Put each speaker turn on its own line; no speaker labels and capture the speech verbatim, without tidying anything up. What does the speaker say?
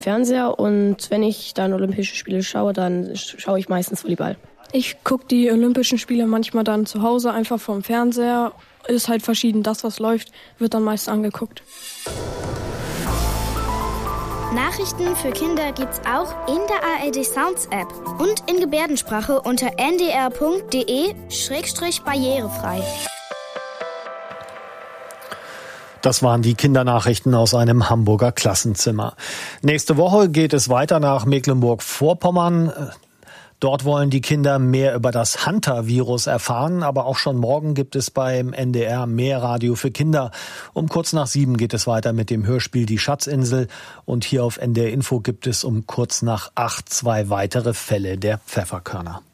Fernseher und wenn ich dann Olympische Spiele schaue, dann schaue ich meistens Volleyball.
Ich gucke die Olympischen Spiele manchmal dann zu Hause einfach vom Fernseher. Ist halt verschieden. Das, was läuft, wird dann meist angeguckt.
Nachrichten für Kinder gibt's auch in der A R D Sounds App und in Gebärdensprache unter n d r punkt d e schrägstrich barrierefrei.
Das waren die Kindernachrichten aus einem Hamburger Klassenzimmer. Nächste Woche geht es weiter nach Mecklenburg-Vorpommern. Dort wollen die Kinder mehr über das Hunter-Virus erfahren, aber auch schon morgen gibt es beim N D R mehr Radio für Kinder. Um kurz nach sieben geht es weiter mit dem Hörspiel Die Schatzinsel und hier auf N D R Info gibt es um kurz nach acht zwei weitere Fälle der Pfefferkörner.